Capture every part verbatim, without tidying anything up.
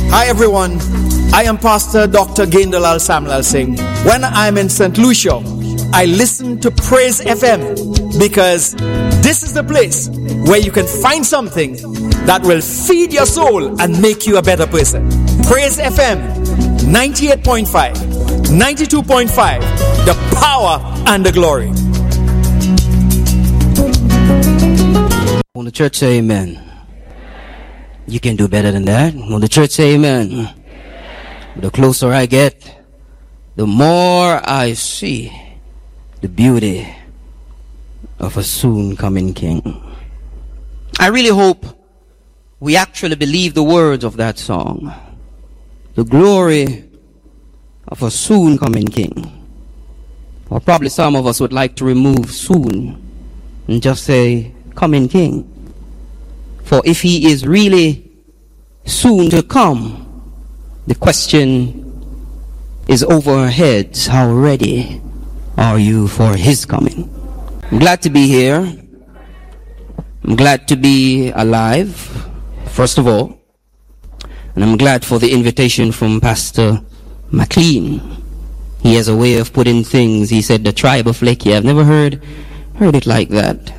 Hi everyone, I am Pastor Doctor Gaindalal Samuel Singh. When I'm in Saint Lucia, I listen to Praise F M because this is the place where you can find something that will feed your soul and make you a better person. Praise F M ninety-eight point five, ninety-two point five, the power and the glory. When the church say amen. You can do better than that. When the church say amen. The closer I get, the more I see the beauty of a soon coming King. I really hope we actually believe the words of that song. The glory of a soon coming King. Or probably some of us would like to remove soon and just say coming King. For if he is really soon to come, the question is over our heads. How ready are you for his coming? I'm glad to be here. I'm glad to be alive, first of all. And I'm glad for the invitation from Pastor McLean. He has a way of putting things. He said the tribe of Lecky. I've never heard, heard it like that.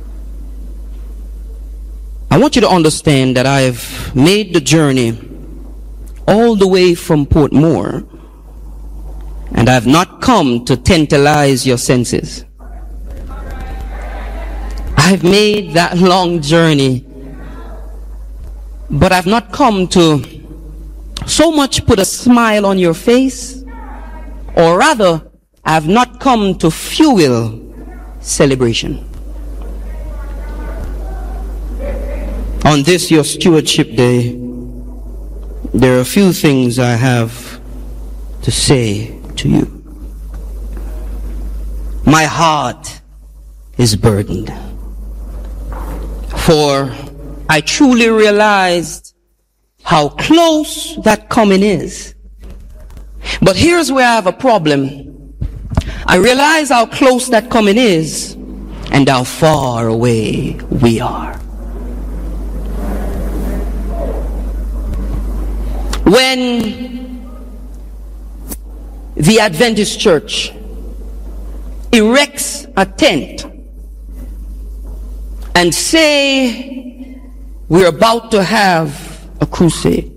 I want you to understand that I've made the journey all the way from Portmore, and I've not come to tantalize your senses. I've made that long journey, but I've not come to so much put a smile on your face, or rather, I've not come to fuel celebration. On this, your stewardship day, there are a few things I have to say to you. My heart is burdened, for I truly realized how close that coming is. But here's where I have a problem. I realize how close that coming is and how far away we are. When the Adventist Church erects a tent and say we're about to have a crusade,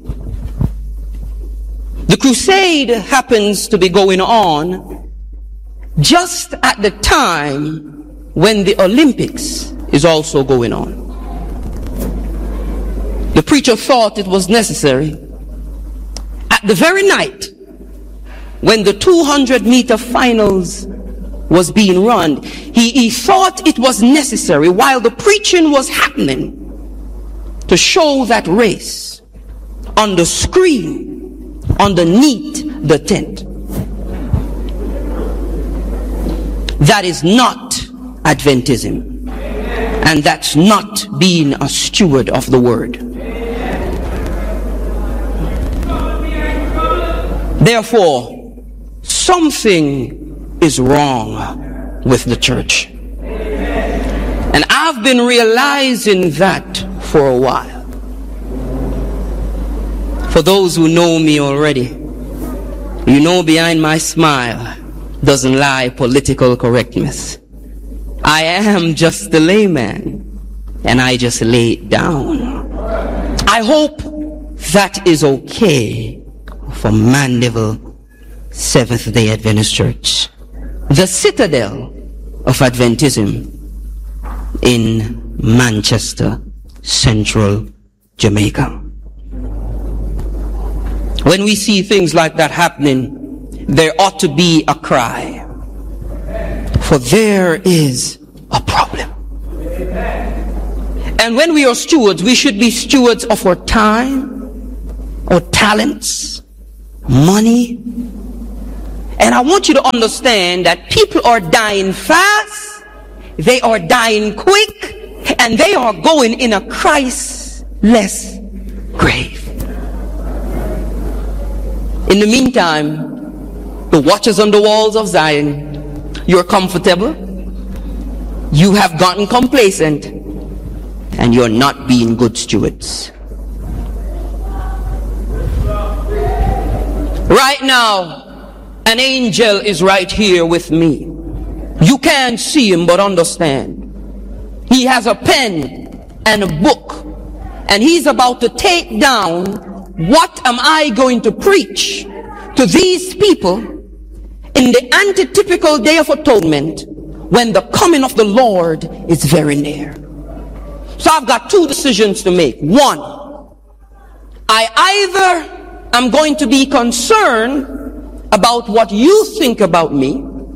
the crusade happens to be going on just at the time when the Olympics is also going on. The preacher thought it was necessary at the very night when the two hundred meter finals was being run, he, he thought it was necessary while the preaching was happening to show that race on the screen underneath the tent. That is not Adventism, and that's not being a steward of the word. Therefore, something is wrong with the church. And I've been realizing that for a while. For those who know me already, you know behind my smile doesn't lie political correctness. I am just a layman, and I just lay it down. I hope that is okay for Mandeville Seventh-day Adventist Church, the citadel of Adventism in Manchester, Central Jamaica. When we see things like that happening, there ought to be a cry, for there is a problem. And when we are stewards, we should be stewards of our time, our talents, money. And I want you to understand that people are dying fast, they are dying quick, and they are going in a Christless grave. In the meantime, the watchers on the walls of Zion, you're comfortable, you have gotten complacent, and you're not being good stewards. Right now, an angel is right here with me. You can't see him, but understand. He has a pen and a book, and he's about to take down what am I going to preach to these people in the antitypical day of atonement when the coming of the Lord is very near. So I've got two decisions to make. One, I either am going to be concerned about what you think about me,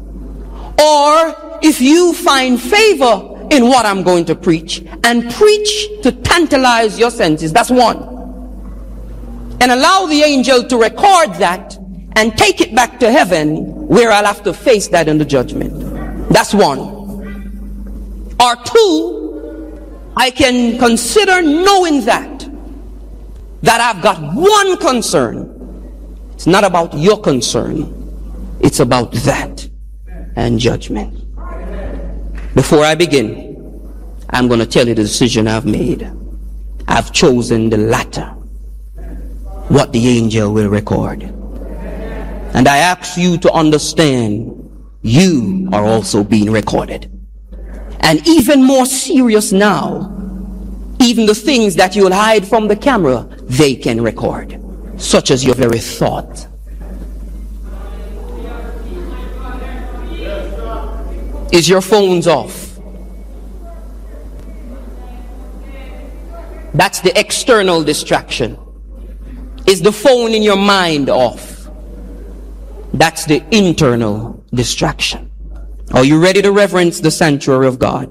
or if you find favor in what I'm going to preach, and preach to tantalize your senses. That's one. And allow the angel to record that and take it back to heaven, where I'll have to face that in the judgment. That's one. Or two, I can consider knowing that, that I've got one concern. It's not about your concern. It's about that and judgment. Before I begin, I'm going to tell you the decision I've made. I've chosen the latter, what the angel will record. And I ask you to understand, you are also being recorded. And even more serious now, even the things that you'll hide from the camera, they can record, such as your very thought. Is your phones off? That's the external distraction. Is the phone in your mind off? That's the internal distraction. Are you ready to reverence the sanctuary of God?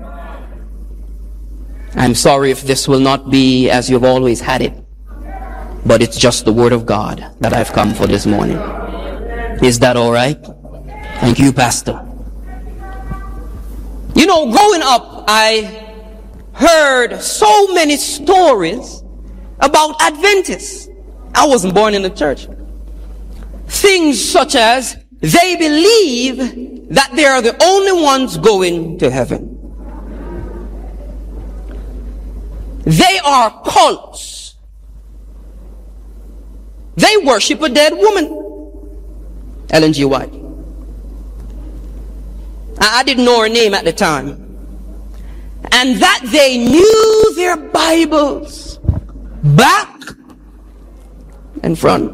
I'm sorry if this will not be as you've always had it, but it's just the word of God that I've come for this morning. Is that all right? Thank you, Pastor. You know, growing up, I heard so many stories about Adventists. I wasn't born in the church. Things such as they believe that they are the only ones going to heaven. They are cults. They worship a dead woman. Ellen G. White. I didn't know her name at the time. And that they knew their Bibles back and front.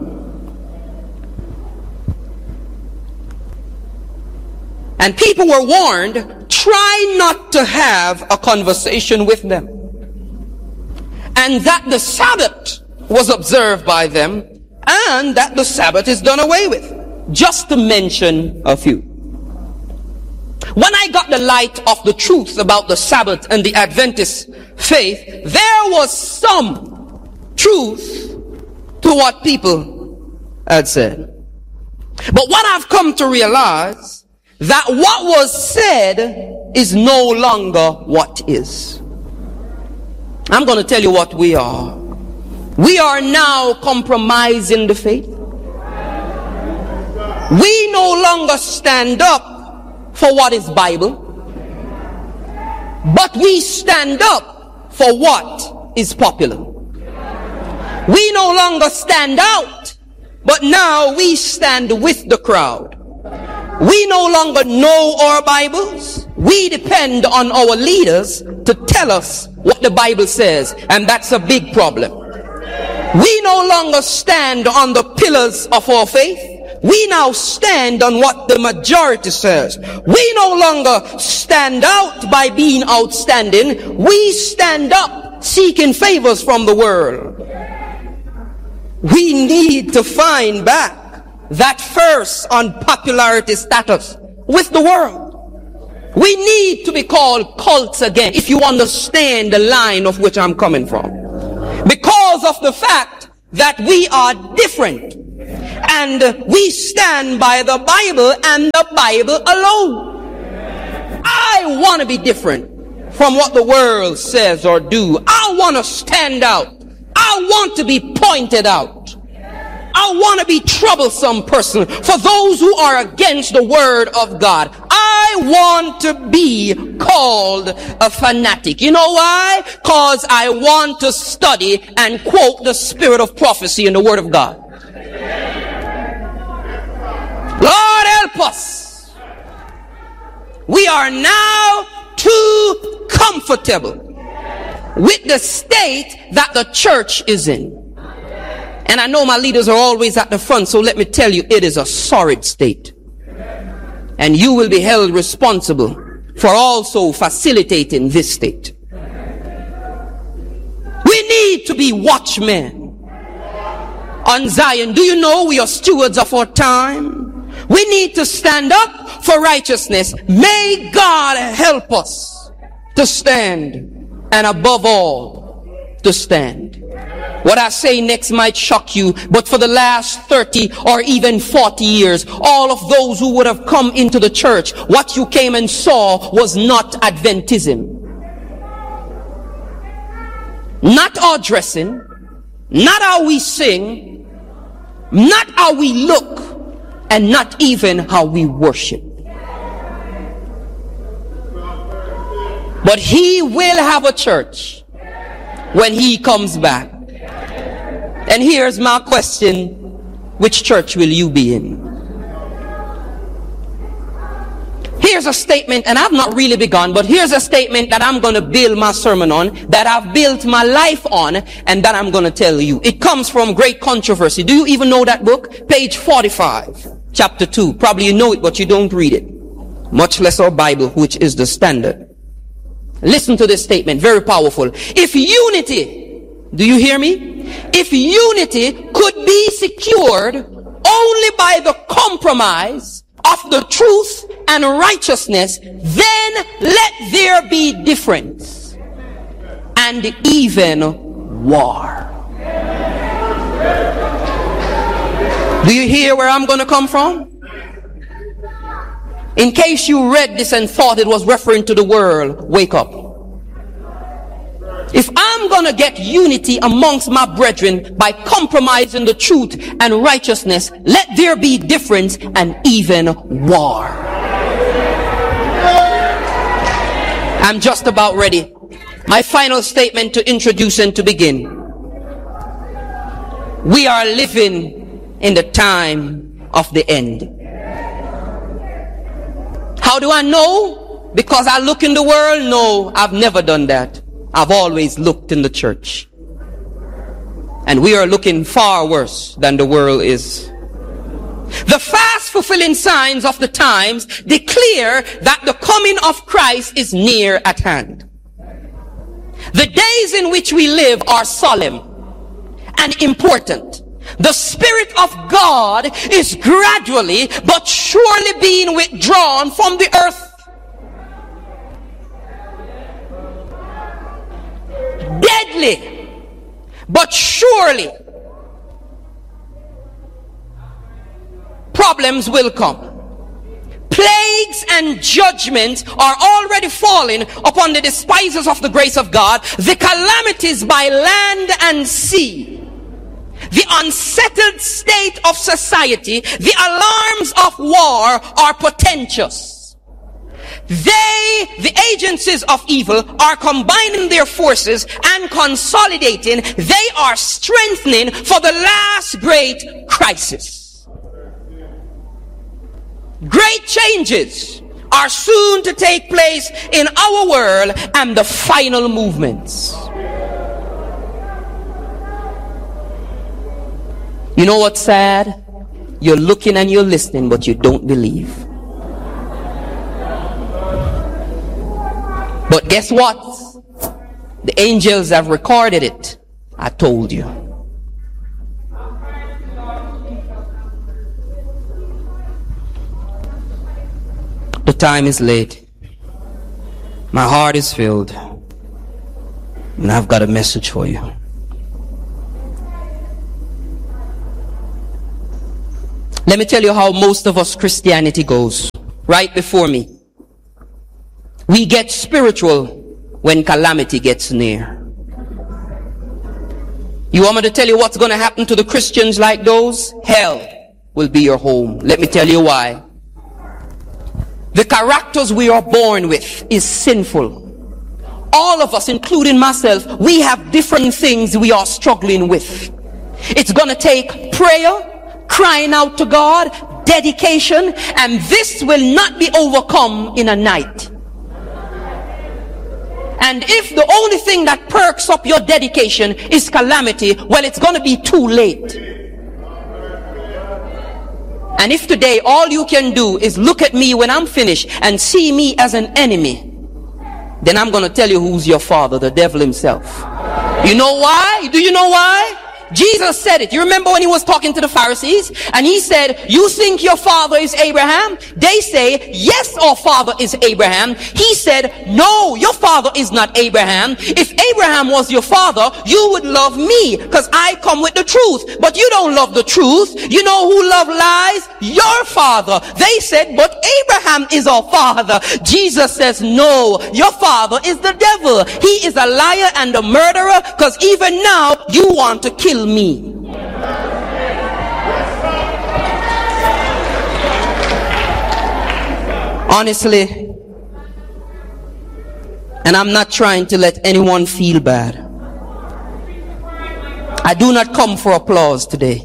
And people were warned, try not to have a conversation with them. And that the Sabbath was observed by them, and that the Sabbath is done away with. Just to mention a few. When I got the light of the truth about the Sabbath and the Adventist faith, there was some truth to what people had said. But what I've come to realize, that what was said is no longer what is. I'm going to tell you what we are. We are now compromising the faith. We no longer stand up for what is Bible, but we stand up for what is popular. We no longer stand out, but now we stand with the crowd. We no longer know our Bibles. We depend on our leaders to tell us what the Bible says, and that's a big problem. We no longer stand on the pillars of our faith. We now stand on what the majority says. We no longer stand out by being outstanding. We stand up seeking favors from the world. We need to find back that first unpopularity status with the world. We need to be called cults again, if you understand the line of which I'm coming from. Because of the fact that we are different. And we stand by the Bible and the Bible alone. I want to be different from what the world says or do. I want to stand out. I want to be pointed out. I want to be troublesome person for those who are against the word of God. I want to be called a fanatic. You know why? Because I want to study and quote the spirit of prophecy in the word of God. us. We are now too comfortable with the state that the church is in. And I know my leaders are always at the front, so let me tell you, it is a sorry state. And you will be held responsible for also facilitating this state. We need to be watchmen on Zion. Do you know we are stewards of our time? We need to stand up for righteousness. May God help us to stand, and above all, to stand. What I say next might shock you, but for the last thirty or even forty years, all of those who would have come into the church, what you came and saw was not Adventism. Not our dressing, not how we sing, not how we look, and not even how we worship. But he will have a church when he comes back. And here's my question: which church will you be in? Here's a statement, and I've not really begun, but here's a statement that I'm going to build my sermon on, that I've built my life on, and that I'm going to tell you. It comes from Great Controversy. Do you even know that book? Page forty-five, chapter two. Probably you know it, but you don't read it. Much less our Bible, which is the standard. Listen to this statement, very powerful. If unity, do you hear me? If unity could be secured only by the compromise of the truth and righteousness, then let there be difference and even war. Do you hear where I'm going to come from? In case you read this and thought it was referring to the world, wake up. If I'm going to get unity amongst my brethren by compromising the truth and righteousness, let there be difference and even war. I'm just about ready. My final statement to introduce and to begin. We are living in the time of the end. How do I know? Because I look in the world? No, I've never done that. I've always looked in the church. And we are looking far worse than the world is. The fast fulfilling signs of the times declare that the coming of Christ is near at hand. The days in which we live are solemn and important. The Spirit of God is gradually but surely being withdrawn from the earth. Deadly, but surely problems will come. Plagues and judgments are already falling upon the despisers of the grace of God. The calamities by land and sea, the unsettled state of society, the alarms of war are portentous. They, the agencies of evil, are combining their forces and consolidating. They are strengthening for the last great crisis. Great changes are soon to take place in our world and the final movements. You know what's sad? You're looking and you're listening, but you don't believe. But guess what? The angels have recorded it. I told you. The time is late. My heart is filled. And I've got a message for you. Let me tell you how most of us Christianity goes. Right before me. We get spiritual when calamity gets near. You want me to tell you what's going to happen to the Christians like those? Hell will be your home. Let me tell you why. The characters we are born with is sinful. All of us, including myself, we have different things we are struggling with. It's going to take prayer, crying out to God, dedication, and this will not be overcome in a night. And if the only thing that perks up your dedication is calamity, well, it's going to be too late. And if today all you can do is look at me when I'm finished and see me as an enemy, then I'm going to tell you who's your father, the devil himself. You know why? Do you know why? Jesus said it. You remember when he was talking to the Pharisees and he said, you think your father is Abraham? They say, yes, our father is Abraham. He said, no, your father is not Abraham. If Abraham was your father, you would love me because I come with the truth. But you don't love the truth. You know who love lies? Your father. They said, but Abraham is our father. Jesus says, no, your father is the devil. He is a liar and a murderer because even now you want to kill me. Honestly, and I'm not trying to let anyone feel bad, I do not come for applause today.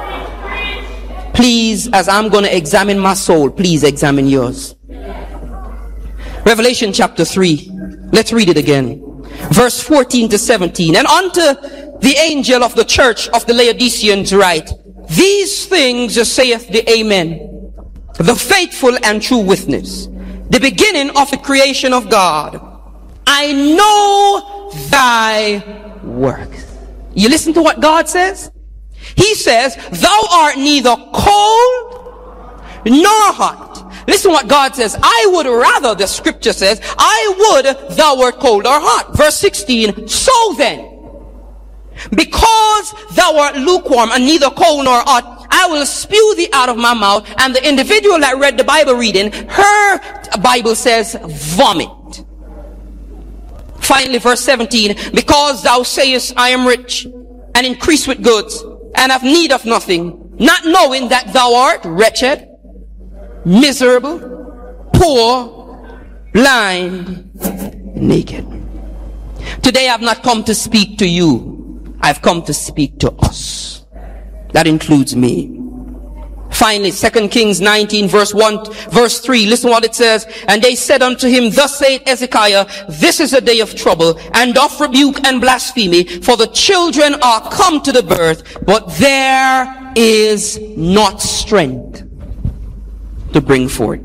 Please, as I'm going to examine my soul, please examine yours. Revelation chapter three. Let's read it again. Verse fourteen to seventeen. And unto the angel of the church of the Laodiceans write, these things saith the Amen, the faithful and true witness, the beginning of the creation of God. I know thy works. You listen to what God says? He says, thou art neither cold nor hot. Listen what God says. I would rather, the scripture says, I would thou wert cold or hot. Verse sixteen. So then, because thou art lukewarm and neither cold nor hot, I will spew thee out of my mouth. And the individual that read the Bible reading, her Bible says vomit. Finally, verse seventeen, because thou sayest, I am rich and increase with goods and have need of nothing, not knowing that thou art wretched, miserable, poor, blind, naked. Today I've not come to speak to you. I've come to speak to us. That includes me. Finally, Second Kings nineteen verse one, verse three. Listen what it says. And they said unto him, thus saith Hezekiah, this is a day of trouble and of rebuke and blasphemy, for the children are come to the birth, but there is not strength to bring forth.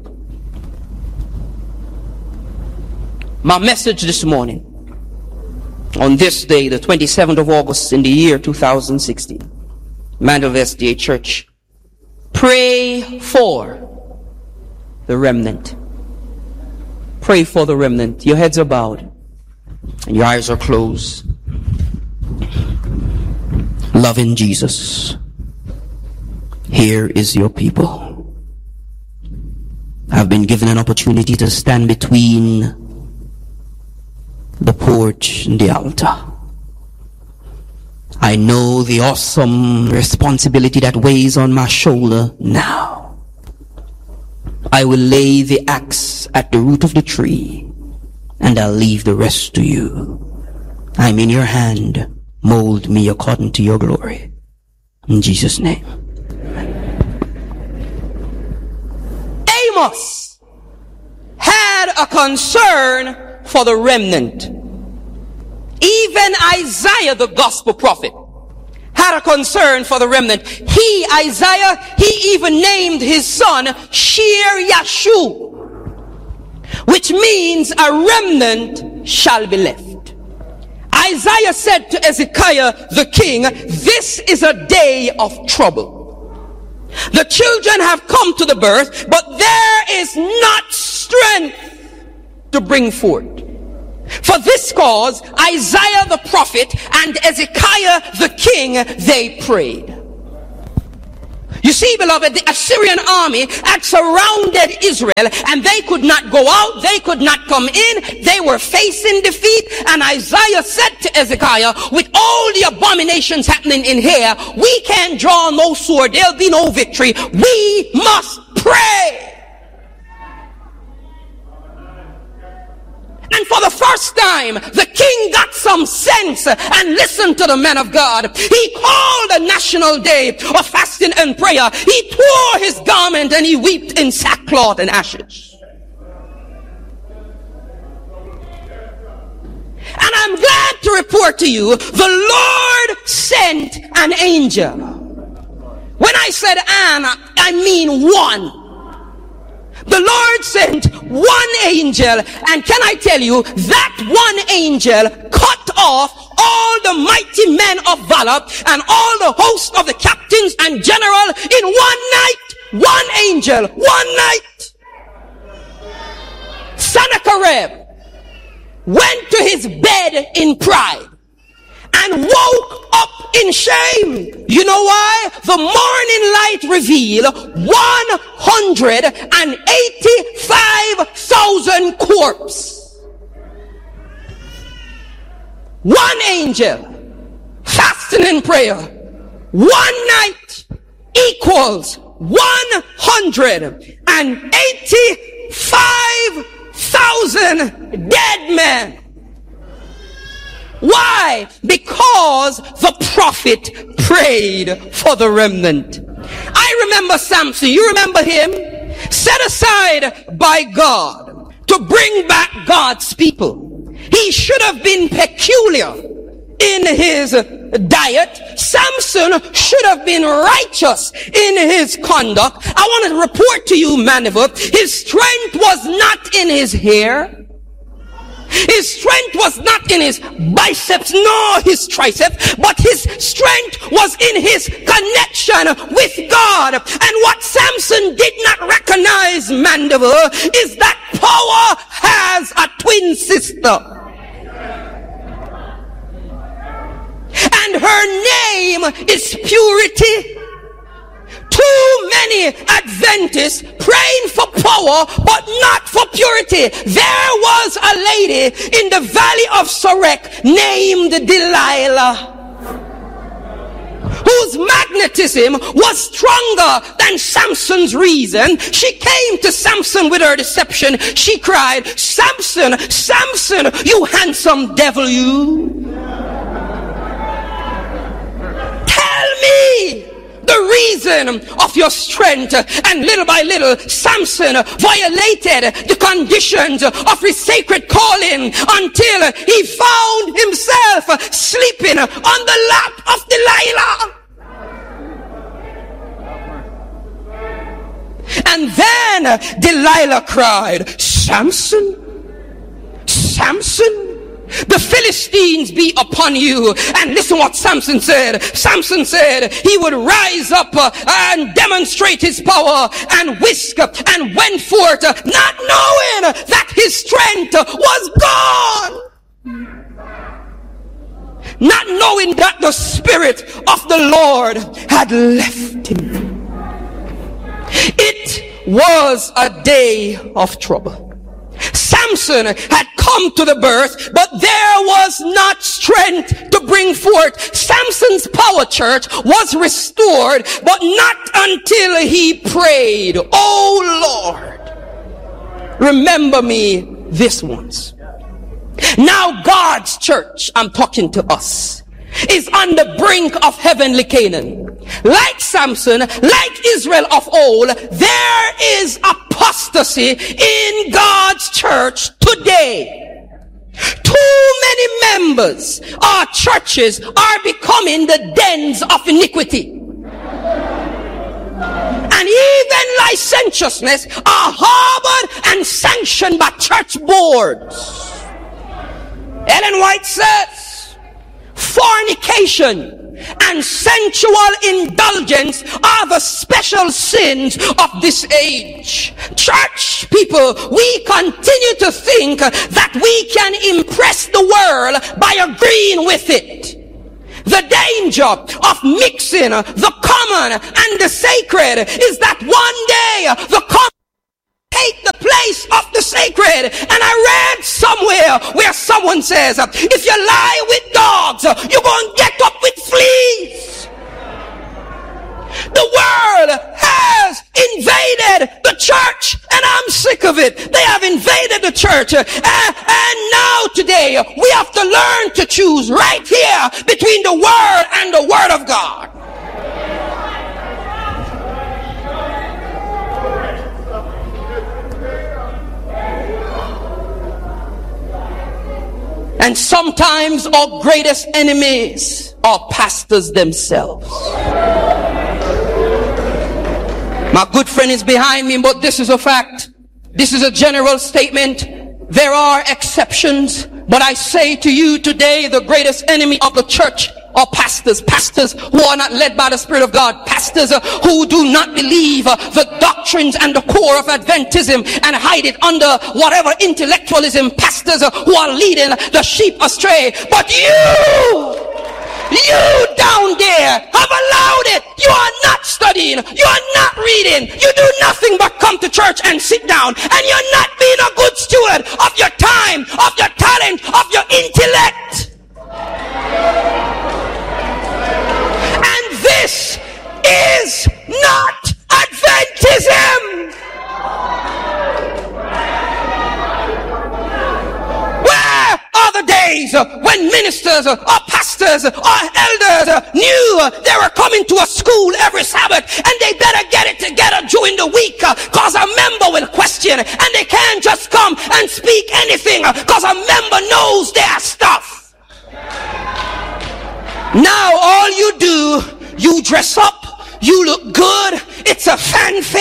My message this morning, on this day, the twenty-seventh of August in the year two thousand sixteen, Mandeville S D A Church, pray for the remnant. Pray for the remnant. Your heads are bowed and your eyes are closed. Loving Jesus, here is your people. I've been given an opportunity to stand between the porch and the altar. I know the awesome responsibility that weighs on my shoulder now. I will lay the axe at the root of the tree and I'll leave the rest to you. I'm in your hand. Mold me according to your glory. In Jesus' name. Amos had a concern for the remnant. Even Isaiah, the gospel prophet, had a concern for the remnant. He, Isaiah, he even named his son Shear Yashu, which means a remnant shall be left. Isaiah said to Hezekiah the king, this is a day of trouble. The children have come to the birth, but there is not strength to bring forth. For this cause, Isaiah the prophet and Hezekiah the king, they prayed. You see, beloved, the Assyrian army had surrounded Israel and they could not go out, they could not come in, they were facing defeat. And Isaiah said to Hezekiah, with all the abominations happening in here, we can't draw no sword, there'll be no victory, we must pray. And And for the first time, the king got some sense and listened to the man of God. He called a national day of fasting and prayer. He tore his garment and he wept in sackcloth and ashes. And I'm glad to report to you, the Lord sent an angel. When I said an, I mean one. The Lord sent one angel, and can I tell you, that one angel cut off all the mighty men of valor and all the host of the captains and general in one night. One angel, one night. Sennacherib went to his bed in pride and woke up in shame. You know why? The morning light revealed one hundred eighty-five thousand corpses. One angel, fasting and prayer, one night equals one hundred eighty-five thousand dead men. Why? Because the prophet prayed for the remnant. I remember Samson. You remember him? Set aside by God to bring back God's people. He should have been peculiar in his diet. Samson should have been righteous in his conduct. I want to report to you, Maniva, his strength was not in his hair. His strength was not in his biceps nor his triceps, but his strength was in his connection with God. And what Samson did not recognize, Mandeville, is that power has a twin sister. And her name is purity. Too many Adventists praying for power, but not for purity. There was a lady in the valley of Sorek named Delilah, whose magnetism was stronger than Samson's reason. She came to Samson with her deception. She cried, Samson, Samson, you handsome devil, you. Tell me the reason of your strength. And little by little, Samson violated the conditions of his sacred calling until he found himself sleeping on the lap of Delilah. And then Delilah cried, Samson, Samson, the Philistines be upon you. And listen what Samson said. Samson said he would rise up uh, and demonstrate his power and whisk uh, and went forth, uh, not knowing that his strength uh, was gone. Not knowing that the Spirit of the Lord had left him. It was a day of trouble. Samson had come to the birth, but there was not strength to bring forth. Samson's power, church, was restored, but not until he prayed, oh Lord, remember me this once. Now God's church, I'm talking to us, is on the brink of heavenly Canaan. Like Samson, like Israel of old, there is apostasy in God's church today. Too many members or churches are becoming the dens of iniquity. And even licentiousness are harbored and sanctioned by church boards. Ellen White says, fornication and sensual indulgence are the special sins of this age. Church people, we continue to think that we can impress the world by agreeing with it. The danger of mixing the common and the sacred is that one day the common take the place of the sacred. And I read somewhere where someone says, if you lie with dogs, you're going to get up with fleas. The world has invaded the church, and I'm sick of it. They have invaded invaded the church. And, and now today we have to learn to choose right here between the word and the word of God. And sometimes our greatest enemies are pastors themselves. My good friend is behind me, but this is a fact. This is a general statement. There are exceptions, but I say to you today, the greatest enemy of the church are pastors. Pastors who are not led by the Spirit of God. Pastors uh, who do not believe uh, the doctrines and the core of Adventism and hide it under whatever intellectualism. Pastors uh, who are leading the sheep astray. But you, you down there have allowed it. You are not studying. You are not reading. You do nothing but come to church and sit down. And you're not being a good steward of your time, of your talent, of your intellect. And this is not Adventism. Where are the days when ministers or pastors or elders knew they were coming to a school every Sabbath and they better get it together during the week because a member will question and they can't just come and speak anything because a member knows their stuff? Now all you do, you dress up, you look good, it's a fanfare.